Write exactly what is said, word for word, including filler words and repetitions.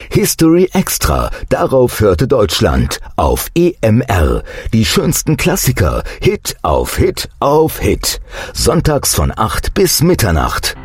History Extra, darauf hörte Deutschland, auf E M R. Die schönsten Klassiker, Hit auf Hit auf Hit. Sonntags von acht bis Mitternacht.